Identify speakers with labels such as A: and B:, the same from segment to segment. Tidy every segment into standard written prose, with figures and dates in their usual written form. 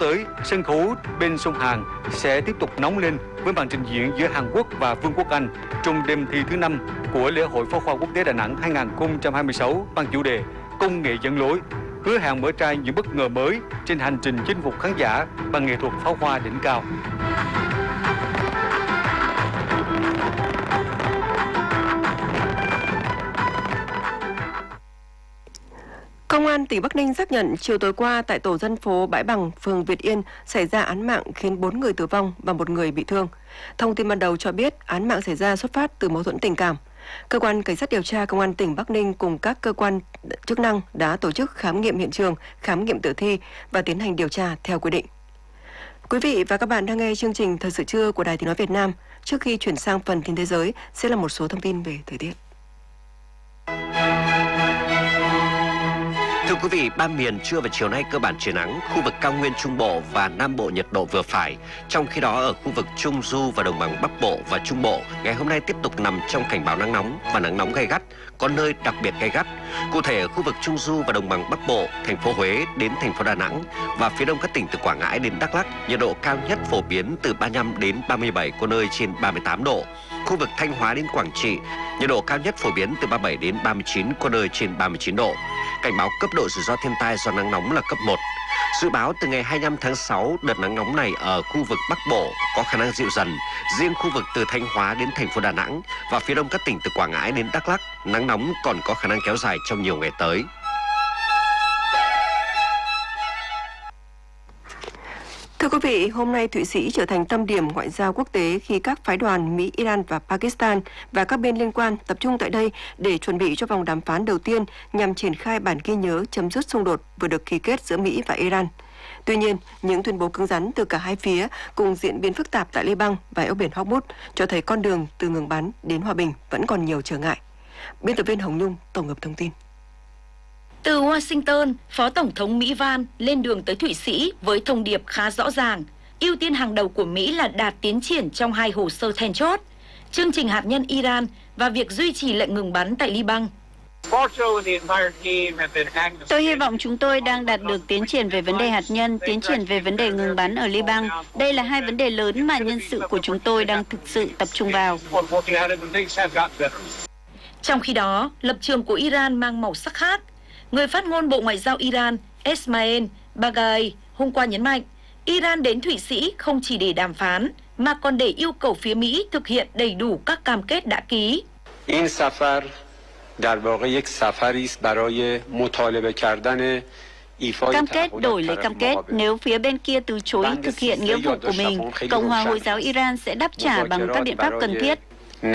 A: tới, sân khấu bên sông Hàn sẽ tiếp tục nóng lên với màn trình diễn giữa Hàn Quốc và Vương quốc Anh trong đêm thi thứ 5 của lễ hội pháo hoa quốc tế Đà Nẵng 2026 mang chủ đề Công nghệ dẫn lối, hứa hẹn mở ra những bất ngờ mới trên hành trình chinh phục khán giả bằng nghệ thuật pháo hoa đỉnh cao.
B: Công an tỉnh Bắc Ninh xác nhận chiều tối qua tại tổ dân phố Bãi Bằng, phường Việt Yên xảy ra án mạng khiến 4 người tử vong và 1 người bị thương. Thông tin ban đầu cho biết án mạng xảy ra xuất phát từ mâu thuẫn tình cảm. Cơ quan Cảnh sát điều tra Công an tỉnh Bắc Ninh cùng các cơ quan chức năng đã tổ chức khám nghiệm hiện trường, khám nghiệm tử thi và tiến hành điều tra theo quy định. Quý vị và các bạn đang nghe chương trình Thời sự trưa của Đài Tiếng nói Việt Nam. Trước khi chuyển sang phần tin thế giới, sẽ là một số thông tin về thời tiết.
C: Thưa quý vị, ba miền trưa và chiều nay cơ bản trời nắng, khu vực cao nguyên Trung Bộ và Nam Bộ nhiệt độ vừa phải. Trong khi đó ở khu vực Trung Du và Đồng bằng Bắc Bộ và Trung Bộ, ngày hôm nay tiếp tục nằm trong cảnh báo nắng nóng và nắng nóng gay gắt, có nơi đặc biệt gay gắt. Cụ thể ở khu vực Trung Du và Đồng bằng Bắc Bộ, thành phố Huế đến thành phố Đà Nẵng và phía đông các tỉnh từ Quảng Ngãi đến Đắk Lắk, nhiệt độ cao nhất phổ biến từ 35 đến 37, có nơi trên 38 độ. Khu vực Thanh Hóa đến Quảng Trị, nhiệt độ cao nhất phổ biến từ 37 đến 39, có nơi trên 39 độ. Cảnh báo cấp độ rủi ro thiên tai do nắng nóng là cấp 1. Dự báo từ ngày 25 tháng 6, đợt nắng nóng này ở khu vực Bắc Bộ có khả năng dịu dần. Riêng khu vực từ Thanh Hóa đến thành phố Đà Nẵng và phía đông các tỉnh từ Quảng Ngãi đến Đắk Lắk, nắng nóng còn có khả năng kéo dài trong nhiều ngày tới.
B: Thưa quý vị, hôm nay Thụy Sĩ trở thành tâm điểm ngoại giao quốc tế khi các phái đoàn Mỹ, Iran và Pakistan và các bên liên quan tập trung tại đây để chuẩn bị cho vòng đàm phán đầu tiên nhằm triển khai bản ghi nhớ chấm dứt xung đột vừa được ký kết giữa Mỹ và Iran. Tuy nhiên, những tuyên bố cứng rắn từ cả hai phía cùng diễn biến phức tạp tại Liban và eo biển Hormuz cho thấy con đường từ ngừng bắn đến hòa bình vẫn còn nhiều trở ngại. Biên tập viên Hồng Nhung tổng hợp thông tin.
D: Từ Washington, Phó Tổng thống Mỹ Van lên đường tới Thụy Sĩ với thông điệp khá rõ ràng. Ưu tiên hàng đầu của Mỹ là đạt tiến triển trong hai hồ sơ then chốt, chương trình hạt nhân Iran và việc duy trì lệnh ngừng bắn tại Liban.
E: Tôi hy vọng chúng tôi đang đạt được tiến triển về vấn đề hạt nhân, tiến triển về vấn đề ngừng bắn ở Liban. Đây là hai vấn đề lớn mà nhân sự của chúng tôi đang thực sự tập trung vào.
D: Trong khi đó, lập trường của Iran mang màu sắc khác. Người phát ngôn Bộ Ngoại giao Iran Esmail Baghai hôm qua nhấn mạnh, Iran đến Thụy Sĩ không chỉ để đàm phán, mà còn để yêu cầu phía Mỹ thực hiện đầy đủ các cam kết đã ký.
E: Cam kết đổi lấy cam kết, nếu phía bên kia từ chối thực hiện nghĩa vụ của mình, Cộng hòa Hồi giáo Iran sẽ đáp trả bằng các biện pháp cần thiết.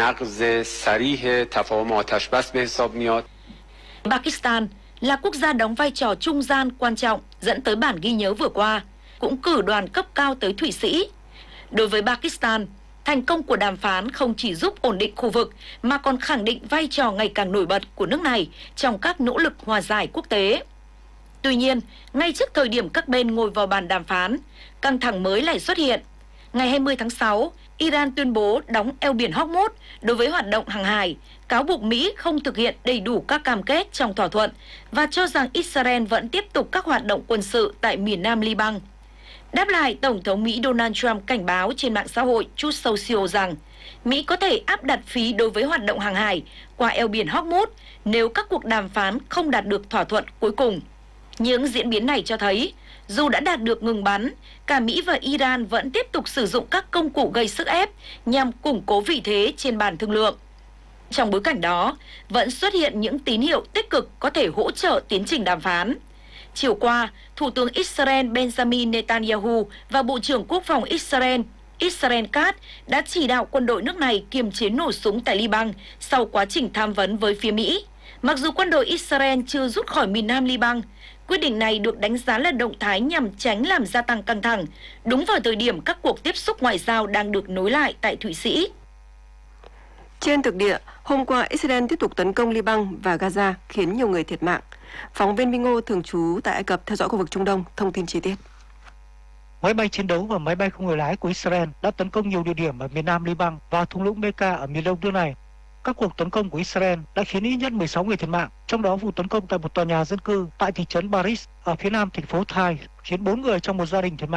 D: Pakistan là quốc gia đóng vai trò trung gian quan trọng dẫn tới bản ghi nhớ vừa qua, cũng cử đoàn cấp cao tới Thụy Sĩ. Đối với Pakistan, thành công của đàm phán không chỉ giúp ổn định khu vực mà còn khẳng định vai trò ngày càng nổi bật của nước này trong các nỗ lực hòa giải quốc tế. Tuy nhiên, ngay trước thời điểm các bên ngồi vào bàn đàm phán, căng thẳng mới lại xuất hiện. Ngày 20 tháng 6, Iran tuyên bố đóng eo biển Hormuz đối với hoạt động hàng hải, cáo buộc Mỹ không thực hiện đầy đủ các cam kết trong thỏa thuận và cho rằng Israel vẫn tiếp tục các hoạt động quân sự tại miền nam Liban. Đáp lại, Tổng thống Mỹ Donald Trump cảnh báo trên mạng xã hội Truth Social rằng Mỹ có thể áp đặt phí đối với hoạt động hàng hải qua eo biển Hormuz nếu các cuộc đàm phán không đạt được thỏa thuận cuối cùng. Những diễn biến này cho thấy, dù đã đạt được ngừng bắn, cả Mỹ và Iran vẫn tiếp tục sử dụng các công cụ gây sức ép nhằm củng cố vị thế trên bàn thương lượng. Trong bối cảnh đó, vẫn xuất hiện những tín hiệu tích cực có thể hỗ trợ tiến trình đàm phán. Chiều qua, Thủ tướng Israel Benjamin Netanyahu và Bộ trưởng Quốc phòng Israel Katz đã chỉ đạo quân đội nước này kiềm chế nổ súng tại Liban sau quá trình tham vấn với phía Mỹ. Mặc dù quân đội Israel chưa rút khỏi miền nam Liban, quyết định này được đánh giá là động thái nhằm tránh làm gia tăng căng thẳng, đúng vào thời điểm các cuộc tiếp xúc ngoại giao đang được nối lại tại Thụy Sĩ.
B: Trên thực địa, hôm qua Israel tiếp tục tấn công Liban và Gaza khiến nhiều người thiệt mạng. Phóng viên Minh Ngô thường trú tại Ai Cập theo dõi khu vực Trung Đông, thông tin chi tiết.
F: Máy bay chiến đấu và máy bay không người lái của Israel đã tấn công nhiều địa điểm ở miền nam Liban và thung lũng Mecca ở miền đông nước này. Các cuộc tấn công của Israel đã khiến ít nhất 16 người thiệt mạng, trong đó vụ tấn công tại một tòa nhà dân cư tại thị trấn Baris ở phía nam thành phố Thai khiến 4 người trong một gia đình thiệt mạng.